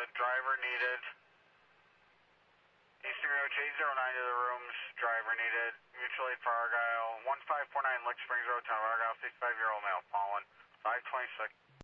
driver needed. Eastern Road, J09 to the rooms, driver needed. Mutual aid for Argyle, 1549 Lick Springs Road, town of Argyle, 65-year-old male, fallen, 526.